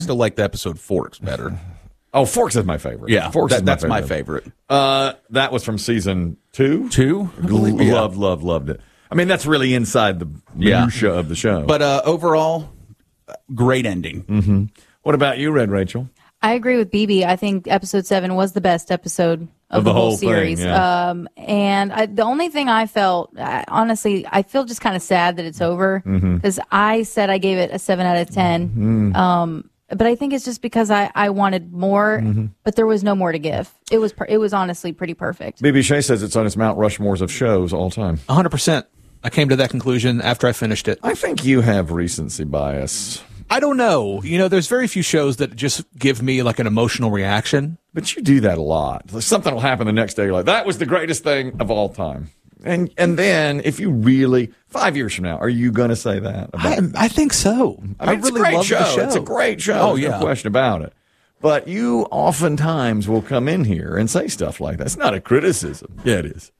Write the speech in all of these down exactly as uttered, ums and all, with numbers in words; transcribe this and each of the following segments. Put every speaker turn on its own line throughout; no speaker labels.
Still like the episode Forks better.
Oh, Forks is my favorite.
Yeah,
Forks
that,
is my
that's
favorite.
my favorite.
Uh, that was from season two.
Two? I
L-
believe, yeah.
Loved, loved, loved it. I mean, that's really inside the
Yeah.
minutia of the show.
But uh, overall, great ending.
Mm-hmm. What about you, Red Rachel?
I agree with B B. I think episode seven was the best episode of,
Of
the,
the
whole,
whole thing,
series.
yeah.
Um, and I, the only thing I felt, I, honestly, I feel just kind of sad that it's over because
Mhm.
I said I gave it a seven out of ten.
Mm.
Um, but I think it's just because I, I wanted more,
Mhm.
but there was no more to give. It was per, it was honestly pretty perfect.
B B Shea says it's on his Mount Rushmores of shows all time.
one hundred percent. I came to that conclusion after I finished it.
I think you have recency bias.
I don't know. You know, there's very few shows that just give me like an emotional reaction.
But you do that a lot. Something will happen the next day. You're like, that was the greatest thing of all time. And and then if you really, five years from now, are you going to say that? About
I, I think so.
I mean, it's
really
a great
love
show.
the show.
It's a great show.
Oh,
There's
yeah.
no question about it. But you oftentimes will come in here and say stuff like that. It's not a criticism. Yeah, it is.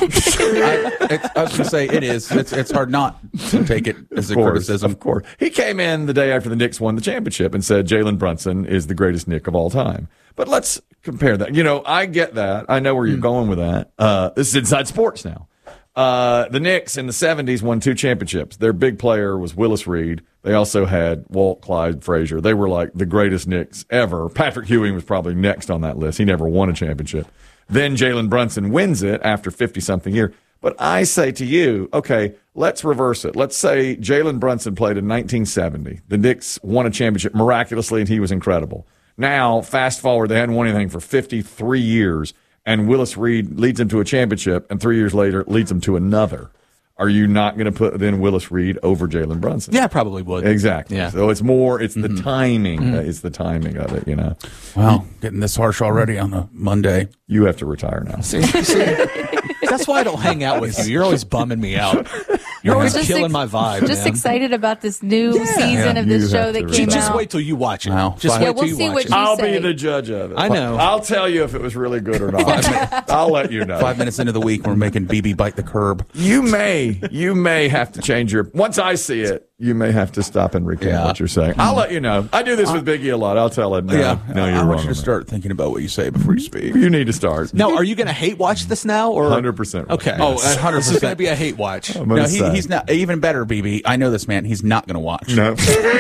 I, it's, I was going to say it is. It's, it's hard not to take it as a
Of course,
criticism.
Of course. He came in the day after the Knicks won the championship and said Jalen Brunson is the greatest Knick of all time. But let's compare that. You know, I get that. I know where you're going with that. Uh, this is inside sports now. Uh, the Knicks in the seventies won two championships. Their big player was Willis Reed. They also had Walt Clyde Frazier. They were like the greatest Knicks ever. Patrick Ewing was probably next on that list. He never won a championship. Then Jalen Brunson wins it after fifty-something years. But I say to you, okay, let's reverse it. Let's say Jalen Brunson played in nineteen seventy. The Knicks won a championship miraculously, and he was incredible. Now, fast forward, they hadn't won anything for fifty-three years, and Willis Reed leads them to a championship, and three years later leads them to another. Are you not going to put then Willis Reed over Jalen Brunson?
Yeah, I probably would.
Exactly.
Yeah.
So it's more, it's
Mm-hmm.
the timing. Uh, it's the timing of it, you know.
Wow, getting this harsh already on a Monday.
You have to retire now.
See, see, that's why I don't hang out with you. You're always bumming me out. You're always
Just
killing
ex-
my vibe.
Just
man.
excited about this new season
Yeah,
of this
you
show
have
that
to
came
Just
out.
wait till you watch it.
Wow.
Just
Yeah,
wait
we'll
till you
see
watch
what
it.
you
I'll
say.
be the judge of it.
I know.
I'll tell you if it was really good or not. I'll let you know.
Five minutes into the week, we're making B B bite the curb.
You may, you may have to change your. Once I see it, you may have to stop and recount
Yeah.
what you're saying. I'll let you know. I do this with Biggie a lot. I'll tell him. No,
yeah,
no, you're
I
wrong.
want you to
on
start thinking about what you say before you speak.
that. You need to start.
Now, are you going to hate watch this now, or
one hundred percent right.
Okay.
Oh, one hundred
This is going
percent.
to be a hate watch.
I'm gonna
No, he,
say.
he's not. Even better, B B. I know this man. He's not going to watch.
No.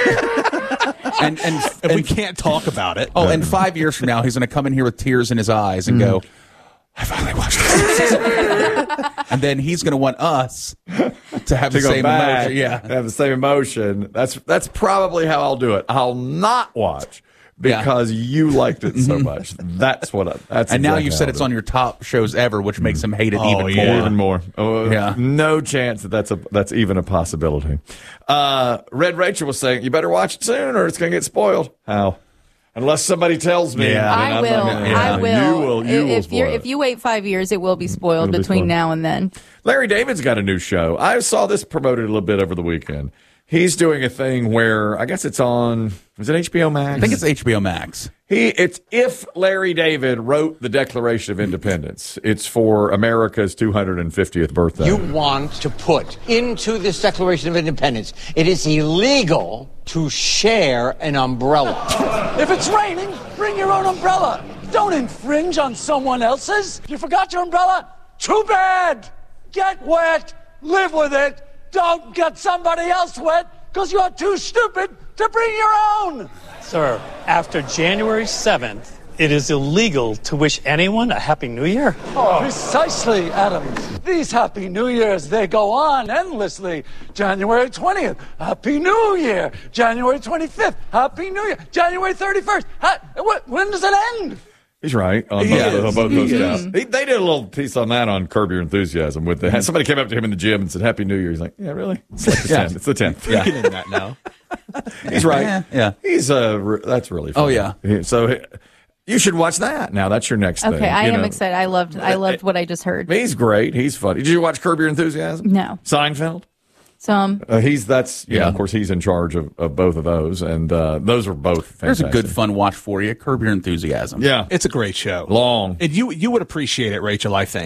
And and,
And
and
we can't talk about it.
oh, and five years from now, he's going to come in here with tears in his eyes and go, "I finally watched this." And then he's going to want us to have
to
the
go
same
back,
emotion. Yeah.
have the same emotion. That's that's probably how I'll do it. I'll not watch because you liked it so much. That's what. I, that's
And now
exactly
you
how
said
I'll
it's
do
on your top shows ever, which makes him hate it
Oh,
even
yeah.
more.
Even more. Oh,
Yeah.
No chance that that's a that's even a possibility. Uh, Red Rachel was saying, you better watch it soon or it's going to get spoiled. How? Unless somebody tells me.
Yeah.
then
I
I'm not
will.
gonna-
I
yeah,
will.
You will. You will
if you
spoil
if
it.
you wait five years, it will be spoiled
It'll be
between
spoiled.
now and then.
Larry David's got a new show. I saw this promoted a little bit over the weekend. He's doing a thing where I guess it's on. Is it H B O Max?
I think it's H B O Max.
He, it's if Larry David wrote the Declaration of Independence. It's for America's two hundred fiftieth birthday.
You want to put into this Declaration of Independence, it is illegal to share an umbrella.
If it's raining, bring your own umbrella. Don't infringe on someone else's. You forgot your umbrella? Too bad. Get wet, live with it. Don't get somebody else wet because you're too stupid to bring your own.
Sir, after January seventh, it is illegal to wish anyone a Happy New Year?
Precisely, Adam. These Happy New Years, they go on endlessly. January twentieth, Happy New Year. January twenty-fifth, Happy New Year. January thirty-first, ha- wh- when does it end?
He's right on
He
both,
is.
on both those
He
guys.
is.
He, they did a little piece on that on Curb Your Enthusiasm. With the, somebody came up to him in the gym and said "Happy New Year." He's like, "Yeah, really? It's like the
Yeah.
tenth. It's the tenth."
Yeah. Get in that now.
He's right.
Yeah, yeah.
He's uh, re- that's really funny.
Oh, yeah.
He- So he- you should watch that. Now that's your next thing.
Okay, I
you
am
know.
excited. I loved I loved what I just heard.
He's great. He's funny. Did you watch Curb Your Enthusiasm?
No.
Seinfeld.
Some.
Uh, he's that's yeah.
Yeah.
Of course, he's in charge of, of both of those, and uh, those are both fantastic.
There's a good fun watch for you. Curb Your Enthusiasm.
Yeah,
It's a great show.
long.
And you you would appreciate it, Rachel, I think.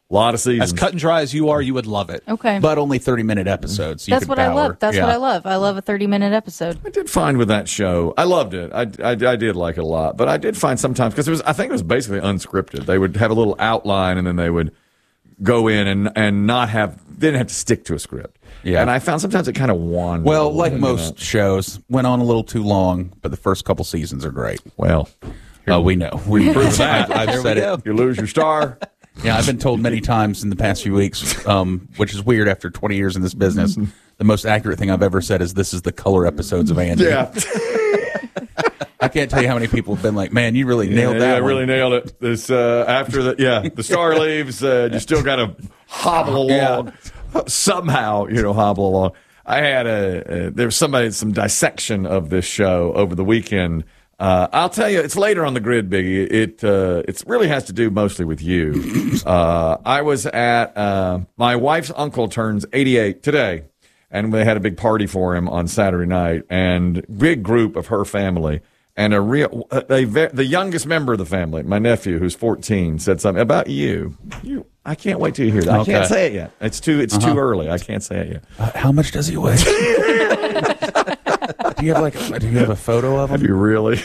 A lot of seasons.
As cut and dry as you are, you would love it.
Okay.
But only thirty minute episodes. So you
That's
could
what I
power.
love. That's
Yeah.
what I love. I love a thirty minute episode.
I did find with that show, I loved it. I, I, I did like it a lot, but I did find sometimes because it was, I think it was basically unscripted. They would have a little outline and then they would go in and and not have, they didn't have to stick to a script.
Yeah.
And I found sometimes it kind of wandered.
Well,
a
like
little
most
bit.
shows, went on a little too long, but the first couple seasons are great.
Well,
Oh, we know. We prove that. I've
There we
said
go.
it.
you lose your star.
Yeah, I've been told many times in the past few weeks, um, which is weird after twenty years in this business. The most accurate thing I've ever said is this is the color episodes of Andy.
Yeah.
I can't tell you how many people have been like, man, you really nailed
yeah,
that
I
one.
really nailed it. This uh, after the yeah, the star leaves, uh, you still got to hobble along somehow. You know, hobble along. I had a, a there was somebody some dissection of this show over the weekend. Uh, I'll tell you, it's later on the grid, Biggie. It uh, it really has to do mostly with you. Uh, I was at uh, my wife's uncle turns eighty-eight today, and they had a big party for him on Saturday night, and big group of her family. And a real, a, a, the youngest member of the family, my nephew, who's fourteen, said something about you. You, I can't wait till you hear that.
Okay.
I can't say it yet. It's too, it's
Uh-huh.
too early. I can't say it yet.
Uh, how much does he weigh? Do you have like? A, do you have a photo of him?
Have you really?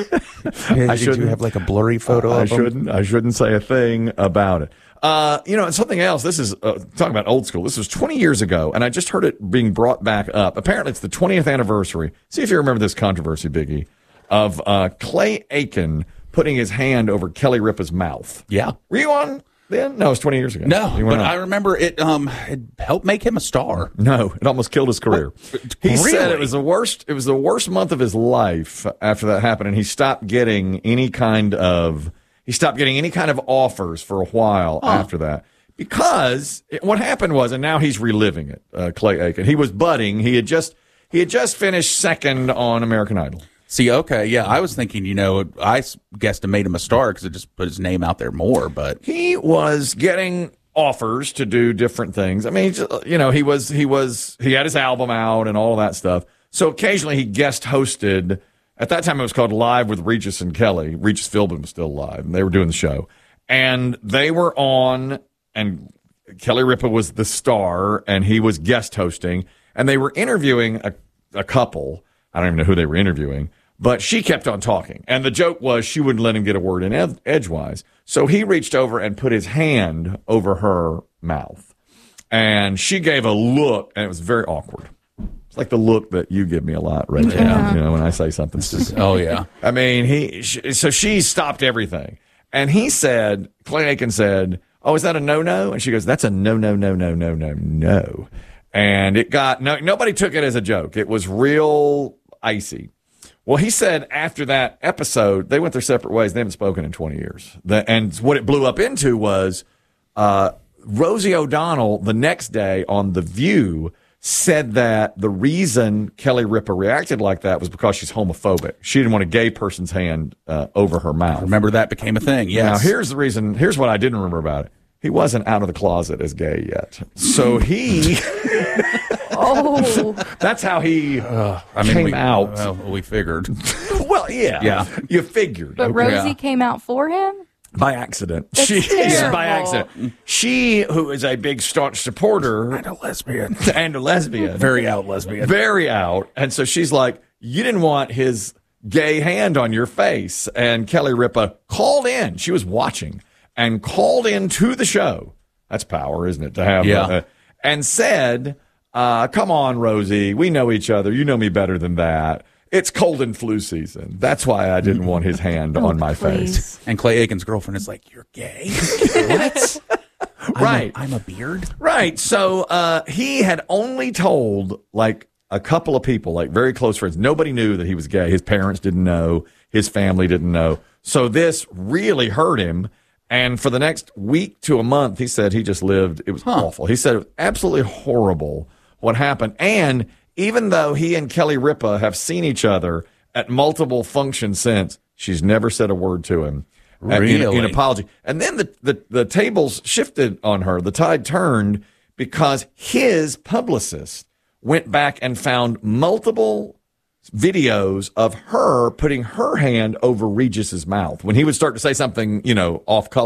Yeah,
I
did you
shouldn't-
have like a blurry photo
I
of him?
shouldn't. I shouldn't say a thing about it. Uh, you know, and something else. This is uh, talking about old school. This was twenty years ago, and I just heard it being brought back up. Apparently, it's the twentieth anniversary. See if you remember this controversy, Biggie, of uh, Clay Aiken putting his hand over Kelly Ripa's mouth.
Yeah.
Were you on then? No, it was twenty years ago.
No,
You
but
weren't on.
I remember it. Um, it helped make him a star.
No, it almost killed his career. He said
Really?
it was the worst. It was the worst month of his life after that happened, and he stopped getting any kind of he stopped getting any kind of offers for a while after that because it, what happened was, and now he's reliving it. Uh, Clay Aiken, he was budding. He had just he had just finished second on American Idol.
See, okay, yeah, I was thinking, you know, I s- guessed it made him a star because it just put his name out there more. But
He was getting offers to do different things. I mean, he just- you know, he was he was he had his album out and all of that stuff. So occasionally he guest hosted. At that time, it was called Live with Regis and Kelly. Regis Philbin was still alive, and they were doing the show. And they were on, and Kelly Ripa was the star, and he was guest hosting. And they were interviewing a, a couple. I don't even know who they were interviewing. But she kept on talking. And the joke was she wouldn't let him get a word in ed- edgewise. So he reached over and put his hand over her mouth. And she gave a look, and it was very awkward. It's like the look that you give me a lot right now, you know, when I say something stupid.
oh yeah,
I mean, he. Sh- so she stopped everything, and he said, Clay Aiken said, "Oh, is that a no-no?" And she goes, "That's a no, no, no, no, no, no, no." And it got no. Nobody took it as a joke. It was real icy. Well, he said after that episode, they went their separate ways. They haven't spoken in twenty years. The, and what it blew up into was uh, Rosie O'Donnell the next day on The View said that the reason Kelly Ripa reacted like that was because she's homophobic. She didn't want a gay person's hand uh, over her mouth.
remember that became a thing. Yes.
Now, here's the reason. Here's what I didn't remember about it. He wasn't out of the closet as gay yet. So he,
Oh,
that's how he
I mean,
came
we,
out.
Well, we figured.
Well, yeah.
Yeah.
You figured.
but
okay?
Rosie
Yeah.
came out for him?
By accident.
That's
she
terrible.
by accident. She, who is a big staunch supporter
And a lesbian,
and a lesbian,
very out lesbian.
very out, and so she's like, "You didn't want his gay hand on your face." And Kelly Ripa called in. She was watching and called in to the show. That's power, isn't it? To have
Yeah.
uh, and said, uh, "Come on, Rosie, we know each other. You know me better than that. It's cold and flu season. That's why I didn't want his hand on my face."
Please.
And Clay Aiken's girlfriend is like, "You're gay." What?
Right.
I'm a, I'm a beard.
Right. So uh, he had only told like a couple of people, like very close friends. Nobody knew that he was gay. His parents didn't know. His family didn't know. So this really hurt him. And for the next week to a month, he said he just lived. It was awful. He said it was absolutely horrible what happened. And even though he and Kelly Ripa have seen each other at multiple functions since, she's never said a word to him. uh, in-
Really?
in apology. And then the, the, the tables shifted on her. The tide turned because his publicist went back and found multiple videos of her putting her hand over Regis's mouth. When he would start to say something, you know, off color,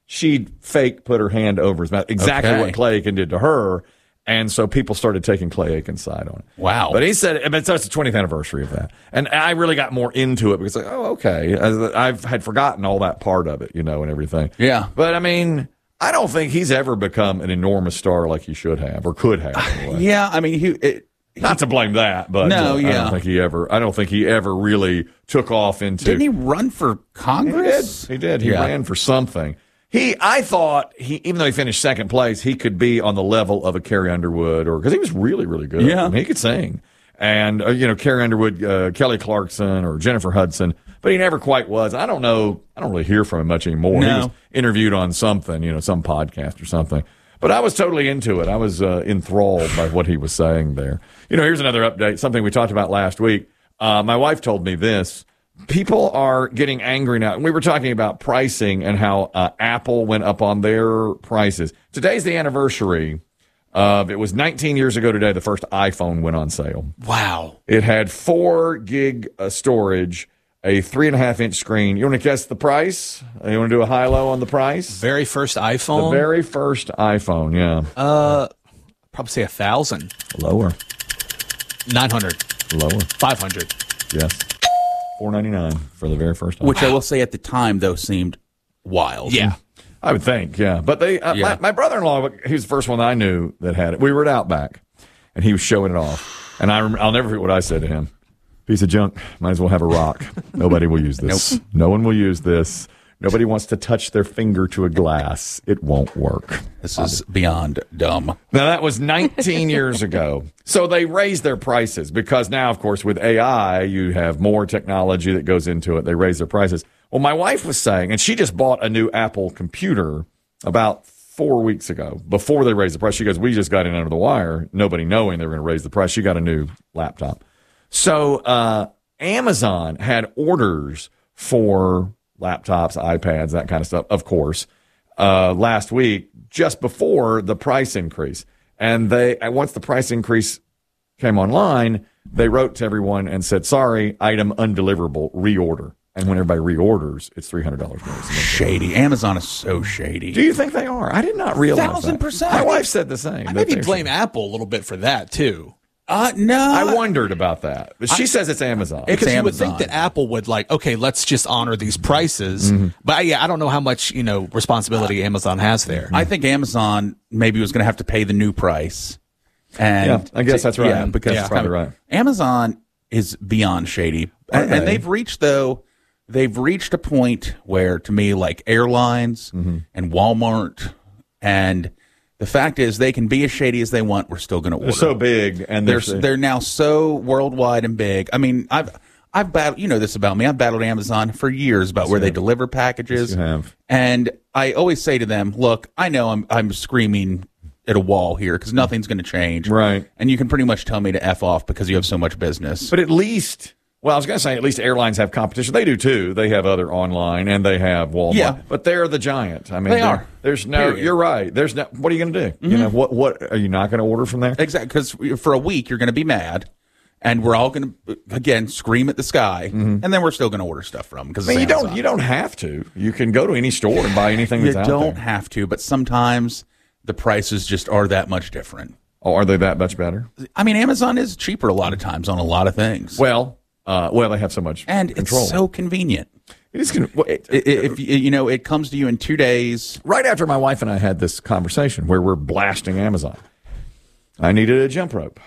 she'd fake put her hand over his mouth. Exactly
Okay.
what Clay Aiken did to her. And so people started taking Clay Aiken's side on it.
Wow.
But he said, but so it's the twentieth anniversary of that. And I really got more into it because, like, oh, okay. I've had forgotten all that part of it, you know, and everything.
Yeah.
But, I mean, I don't think he's ever become an enormous star like he should have or could have. Anyway.
Yeah, I mean, he. It,
Not to blame that, but
No,
uh, I
yeah.
don't think he ever. I don't think he ever really took off into.
didn't he run for Congress?
He did. He did. He
Yeah.
ran for something. He, I thought he, even though he finished second place, he could be on the level of a Carrie Underwood, or because he was really, really good.
Yeah.
I mean, he could sing, and uh, you know, Carrie Underwood, uh, Kelly Clarkson, or Jennifer Hudson, but he never quite was. I don't know. I don't really hear from him much anymore.
No.
He was interviewed on something, you know, some podcast or something. But I was totally into it. I was uh, enthralled by what he was saying there. You know, here's another update, something we talked about last week. Uh, my wife told me this. People are getting angry now. We were talking about pricing and how uh, Apple went up on their prices. Today's the anniversary of, it was nineteen years ago today, the first iPhone went on sale.
Wow.
It had four gig uh, storage, a three and a half inch screen. You want to guess the price? You want to do a high-low on the price?
Very first
The
iPhone.
very first iPhone, yeah.
uh, probably say a thousand.
Lower.
Nine hundred.
Lower.
Five hundred.
Yes. four ninety-nine for the very first iPhone.
Which I will say at the time, though, seemed wild.
Yeah.
I would think, yeah. But they, uh,
Yeah.
my, my brother-in-law, he was the first one I knew that had it. We were at Outback, and he was showing it off. And I, rem- I'll never forget what I said to him. Piece of junk. Might as well have a rock. Nobody will use this.
Nope.
No one will use this. Nobody wants to touch their finger to a glass. It won't work.
This is beyond dumb.
Now, that was nineteen years ago. So they raised their prices because now, of course, with A I, you have more technology that goes into it. They raise their prices. Well, my wife was saying, and she just bought a new Apple computer about four weeks ago before they raised the price. She goes, we just got in under the wire, nobody knowing they were going to raise the price. She got a new laptop. So uh, Amazon had orders for laptops, iPads, that kind of stuff, of course, uh, last week, just before the price increase. And they, once the price increase came online, they wrote to everyone and said, sorry, item undeliverable, reorder. And when everybody reorders, it's three hundred dollars more.
Shady. Amazon is so shady.
Do you think they are? I did not realize
Thousand
that.
percent.
My wife said the same.
I
that
maybe
they're-
blame Apple a little bit for that too.
Uh, no.
I wondered about that. But she says it's Amazon.
It's
Because you would think
Amazon.
that Apple would like, okay, let's just honor these prices.
Mm-hmm.
But yeah, I don't know how much, you know, responsibility Amazon has there.
I think Amazon maybe was going to have to pay the new price. And
Yeah, I guess that's right.
Yeah, because
That's
it's kind of-
probably right.
Amazon is beyond shady.
Are
And, and
they?
they've reached, though, they've reached a point where, to me, like airlines
Mm-hmm.
and Walmart, and the fact is they can be as shady as they want. We're still going to order.
They're so big, and
They're
they're,
they're now so worldwide and big. I mean, I've I've battled. You know this about me. I've battled Amazon for years about where they deliver packages.
Yes, you have.
And I always say to them, "Look, I know I'm I'm screaming at a wall here because nothing's going to change,
Right.
And you can pretty much tell me to f off because you have so much business.
But at least, well, I was going to say at least airlines have competition. They do too. They have other online, and they have Walmart.
Yeah.
But they're the giant. I mean,
They
there-
are.
There's no.
Period.
You're right. There's no. What are you going to do? You know what? What are you not going to order from there?
Exactly, because for a week you're going to be mad, and we're all going to again scream at the sky, and then we're still going to order stuff from because
I mean, you don't. You don't have to. You can go to any store and buy anything
You
that's
don't
out there.
have to, but sometimes the prices just are that much different.
Oh, are they that much better?
I mean, Amazon is cheaper a lot of times on a lot of things.
Well, uh, well, they have so much
and
control.
it's so convenient.
It is. Con- well,
I- i- If you you know, it comes to you in two days.
right after my wife and I had this conversation where we're blasting Amazon, I needed a jump rope.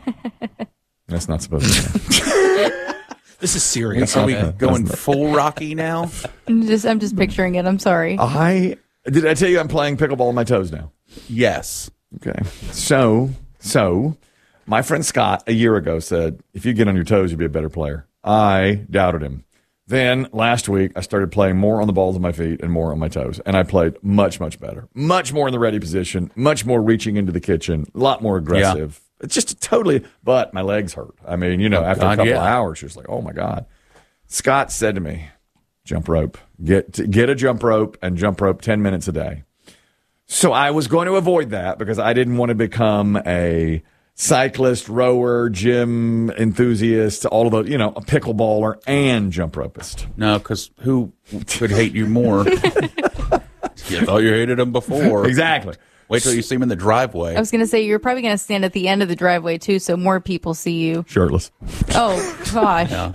That's not supposed to be.
This is serious.
Are we
okay?
going full Rocky now?
I'm just, I'm just picturing it. I'm sorry.
I did. I tell you, I'm playing pickleball on my toes now.
Yes.
Okay. So, so my friend Scott a year ago said, if you get on your toes, you'll be a better player. I doubted him. Then last week, I started playing more on the balls of my feet and more on my toes. And I played much, much better. Much more in the ready position, much more reaching into the kitchen, a lot more aggressive. It's just totally, but my legs hurt. I mean, you know, after
God,
a couple
yeah.
of hours, you're just like, oh my God. Scott said to me, jump rope, get, get a jump rope and jump rope ten minutes a day. So I was going to avoid that because I didn't want to become a cyclist, rower, gym enthusiast, all of those, you know, a pickleballer and jump ropist.
No, because who could hate you more? You thought you hated him before.
Exactly.
Wait till you see him in the driveway.
I was going to say, you're probably going to stand at the end of the driveway, too, so more people see you.
Shirtless.
Oh, gosh.
Yeah.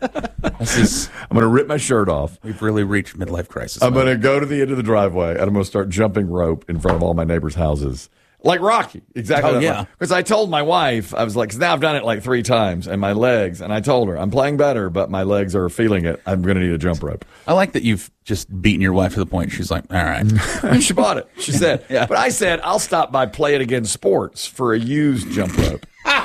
This is,
I'm going to rip my shirt off.
we've really reached midlife crisis.
I'm
mode.
going to go to the end of the driveway, and I'm going to start jumping rope in front of all my neighbors' houses. Like Rocky. Exactly.
Oh, yeah.
Because I told my wife, I was like, 'cause now I've done it like three times, and my legs, and I told her, I'm playing better, but my legs are feeling it. I'm going to need a jump rope.
I like that you've just beaten your wife to the point she's like, all right.
She bought it. She said.
Yeah.
But I said, I'll stop by Play It Again Sports for a used jump rope.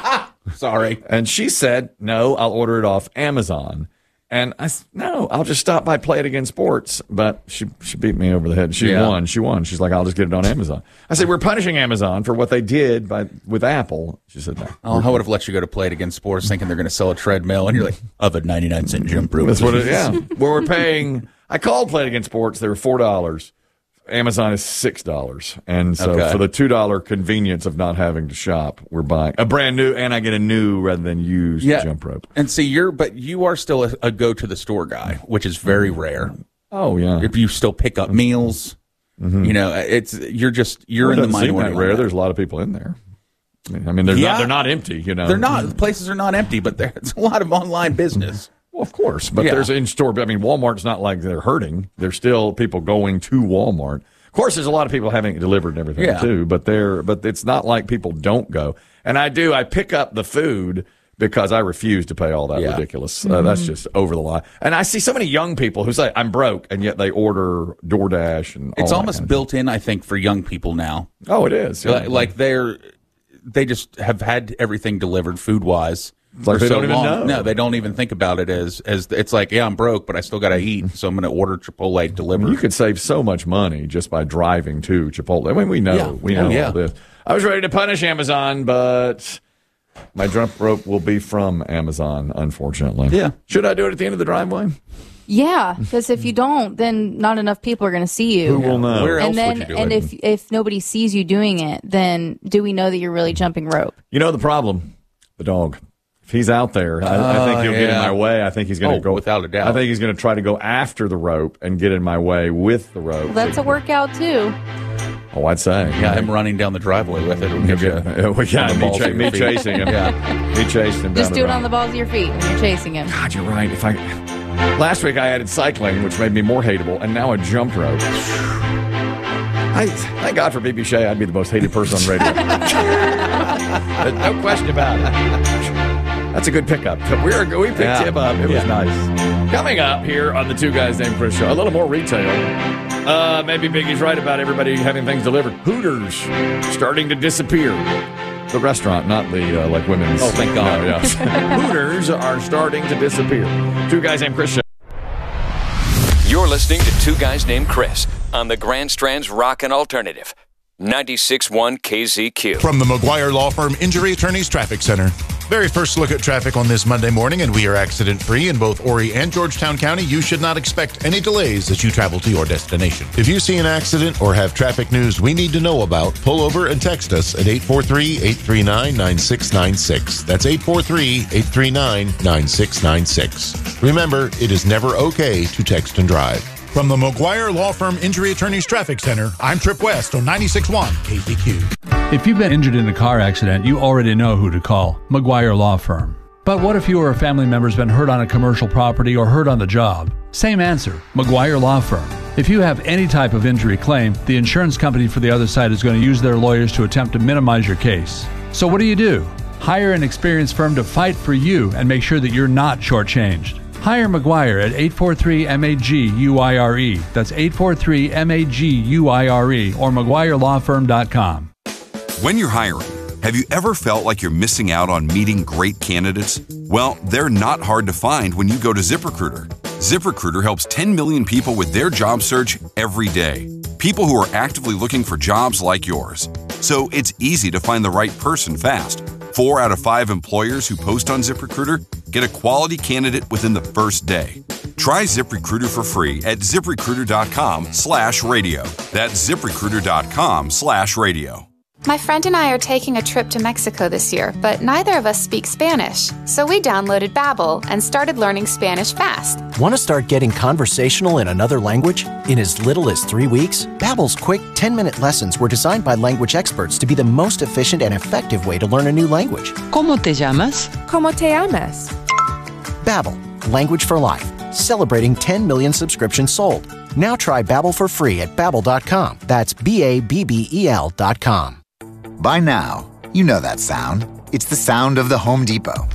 Sorry.
And she said, no, I'll order it off Amazon. And I said, no, I'll just stop by Play It Again Sports. But she she beat me over the head. She
Yeah.
won. She won. She's like, I'll just get it on Amazon. I said, we're punishing Amazon for what they did by with Apple. She said, no.
Oh, I would have let you go to Play It Again Sports thinking they're going to sell a treadmill, and you're like, of a ninety-nine cent jump rope.
That's what it is. Yeah. Well, we're paying. I called Play It Again Sports. They were four dollars. Amazon is six dollars. And so
Okay.
for the two dollars convenience of not having to shop, we're buying a brand new, and I get a new rather than used
Yeah.
jump rope.
And see, you're, but you are still a, a go to the store guy, which is very rare.
Oh, yeah.
If you still pick up meals, you know, it's, you're just, you're
Well,
in
it
the
doesn't seem
minority.
that
on
rare.
that.
There's a lot of people in there. I mean, I mean they're,
Yeah.
not, they're not empty, you know.
They're not, the places are not empty, but there's a lot of online business.
Well, of course. But
Yeah.
there's in-store. I mean, Walmart's not like they're hurting. There's still people going to Walmart. Of course, there's a lot of people having it delivered and everything,
Yeah.
too. But they're, but it's not like people don't go. And I do. I pick up the food because I refuse to pay all that
Yeah.
ridiculous. Uh, that's just over the line. And I see so many young people who say, I'm broke, and yet they order DoorDash and all
It's
that
almost
kind of
built in, I think, for young people now.
stuff. Oh, it is. Yeah.
Like, like they're, they just have had everything delivered food wise.
like they don't even know.
No, they don't even think about it as as it's like, yeah, I'm broke, but I still got to eat, so I'm going to order Chipotle delivered.
You could save so much money just by driving to Chipotle. I mean, we know,
Yeah.
we
Oh,
know
yeah.
all this. I was ready to punish Amazon, but my jump rope will be from Amazon, unfortunately.
Yeah.
Should I do it at the end of the driveway?
Yeah, because if you don't, then not enough people are going to see you.
Who will know?
Where else
and then,
would you do
and
it?
if if nobody sees you doing it, then do we know that you're really jumping rope?
You know the problem? The dog. If he's out there, I, I think he'll get in
yeah.
my way. I think he's going to
Oh,
go
without a doubt.
I think he's going to try to go after the rope and get in my way with the rope.
Well, that's a workout too.
Oh, I'd say.
yeah, him running down the driveway with it will
He'll
get you.
get, well, yeah,
on the
me,
balls
cha-
of your
me
feet.
chasing him.
Yeah.
Me chasing him.
Just
down
do
the
it on the
road.
balls of your feet when you're chasing him.
God, you're right. If I last week I added cycling, which made me more hateable, and now a jump rope. I thank God for B B Shea. I'd be the most hated person on radio. No question about it. That's a good pickup. We were we picked
Yeah.
him up. It was nice. Coming up here on the Two Guys Named Chris show, a little more retail. Uh, maybe Biggie's right about everybody having things delivered. Hooters starting to disappear. The restaurant, not the uh, like women's.
Oh, thank God.
No, yes. Hooters are starting to disappear. Two Guys Named Chris show.
You're listening to Two Guys Named Chris on the Grand Strand's Rockin' Alternative, ninety-six point one K Z Q.
From the McGuire Law Firm Injury Attorneys Traffic Center. Very first look at traffic on this Monday morning, and we are accident-free in both Horry and Georgetown County. You should not expect any delays as you travel to your destination. If you see an accident or have traffic news we need to know about, pull over and text us at eight four three, eight three nine, nine six nine six. That's eight four three, eight three nine, nine six nine six. Remember, it is never okay to text and drive. From the McGuire Law Firm Injury Attorneys Traffic Center, I'm Trip West on ninety-six point one K Z Q.
If you've been injured in a car accident, you already know who to call, McGuire Law Firm. But what if you or a family member's been hurt on a commercial property or hurt on the job? Same answer, McGuire Law Firm. If you have any type of injury claim, the insurance company for the other side is going to use their lawyers to attempt to minimize your case. So what do you do? Hire an experienced firm to fight for you and make sure that you're not shortchanged. Hire McGuire at eight four three, M A G U I R E. That's eight four three, M A G U I R E or McGuire Law Firm dot com.
When you're hiring, have you ever felt like you're missing out on meeting great candidates? Well, they're not hard to find when you go to ZipRecruiter. ZipRecruiter helps ten million people with their job search every day. People who are actively looking for jobs like yours. So it's easy to find the right person fast. Four out of five employers who post on ZipRecruiter get a quality candidate within the first day. Try ZipRecruiter for free at ZipRecruiter.com slash radio. That's ZipRecruiter.com slash radio.
My friend and I are taking a trip to Mexico this year, but neither of us speak Spanish. So we downloaded Babbel and started learning Spanish fast.
Want to start getting conversational in another language? In as little as three weeks, Babbel's quick ten-minute lessons were designed by language experts to be the most efficient and effective way to learn a new language.
¿Cómo te llamas?
¿Cómo te llamas?
Babbel, language for life. Celebrating ten million subscriptions sold. Now try Babbel for free at babbel dot com. That's B A B B E L dot com.
By now, you know that sound. It's the sound of the Home Depot.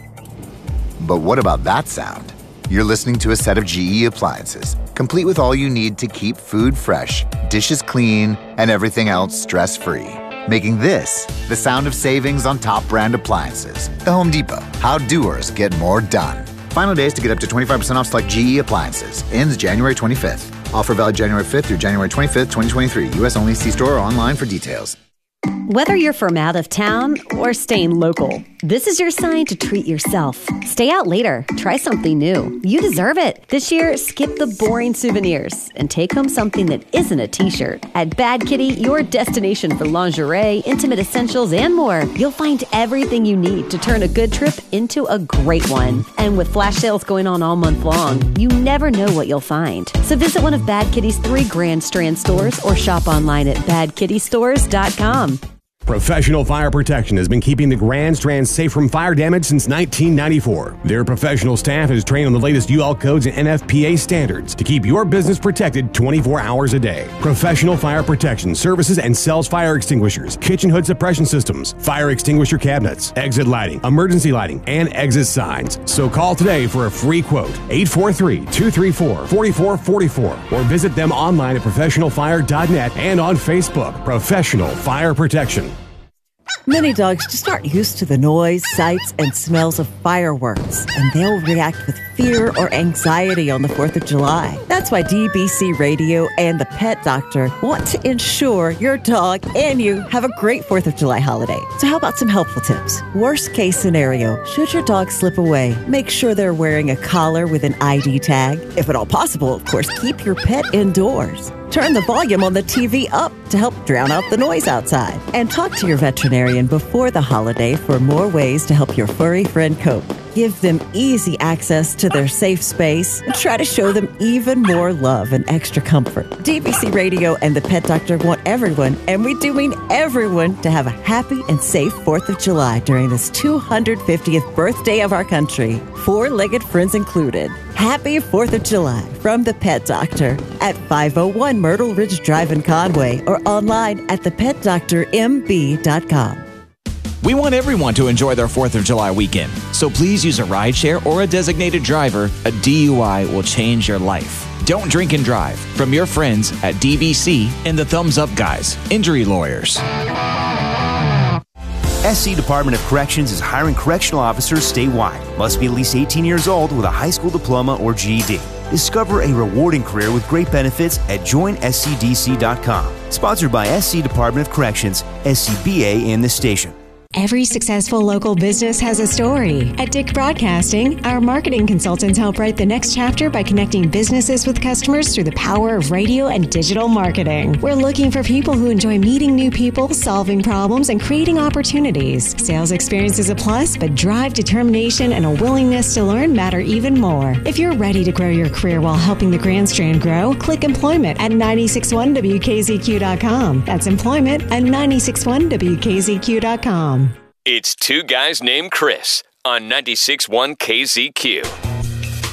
But what about that sound? You're listening to a set of G E appliances, complete with all you need to keep food fresh, dishes clean, and everything else stress-free. Making this the sound of savings on top brand appliances. The Home Depot. How doers get more done. Final days to get up to twenty-five percent off select G E appliances. Ends January twenty-fifth. Offer valid January fifth through January twenty-fifth, twenty twenty-three. U S only. See store or online for details.
Whether you're from out of town or staying local, this is your sign to treat yourself. Stay out later. Try something new. You deserve it. This year, skip the boring souvenirs and take home something that isn't a t-shirt. At Bad Kitty, your destination for lingerie, intimate essentials, and more, you'll find everything you need to turn a good trip into a great one. And with flash sales going on all month long, you never know what you'll find. So visit one of Bad Kitty's three Grand Strand stores or shop online at bad kitty stores dot com.
Professional Fire Protection has been keeping the Grand Strand safe from fire damage since nineteen ninety-four. Their professional staff is trained on the latest U L codes and N F P A standards to keep your business protected twenty-four hours a day. Professional Fire Protection services and sells fire extinguishers, kitchen hood suppression systems, fire extinguisher cabinets, exit lighting, emergency lighting, and exit signs. So call today for a free quote, eight four three, two three four, four four four four, or visit them online at professional fire dot net and on Facebook. Professional Fire Protection.
Many dogs just aren't used to the noise, sights, and smells of fireworks, and they'll react with fear or anxiety on the fourth of July. That's why D B C Radio and the Pet Doctor want to ensure your dog and you have a great fourth of July holiday. So how about some helpful tips? Worst case scenario, should your dog slip away, make sure they're wearing a collar with an I D tag. If at all possible, of course, keep your pet indoors. Turn the volume on the T V up to help drown out the noise outside. And talk to your veterinarian before the holiday for more ways to help your furry friend cope. Give them easy access to their safe space and try to show them even more love and extra comfort. D B C Radio and the Pet Doctor want everyone, and we do mean everyone, to have a happy and safe fourth of July during this two hundred fiftieth birthday of our country, four-legged friends included. Happy fourth of July from the Pet Doctor at five oh one Myrtle Ridge Drive in Conway or online at the pet doctor m b dot com.
We want everyone to enjoy their fourth of July weekend, so please use a rideshare or a designated driver. A D U I will change your life. Don't drink and drive. From your friends at D B C and the Thumbs Up Guys, injury lawyers.
S C Department of Corrections is hiring correctional officers statewide. Must be at least eighteen years old with a high school diploma or G E D. Discover a rewarding career with great benefits at join s c d c dot com. Sponsored by S C Department of Corrections, S C B A, and this station.
Every successful local business has a story. At Dick Broadcasting, our marketing consultants help write the next chapter by connecting businesses with customers through the power of radio and digital marketing. We're looking for people who enjoy meeting new people, solving problems, and creating opportunities. Sales experience is a plus, but drive, determination, and a willingness to learn matter even more. If you're ready to grow your career while helping the Grand Strand grow, click employment at nine six one W K Z Q dot com. That's employment at nine six one W K Z Q dot com.
It's Two Guys Named Chris on ninety-six point one K Z Q.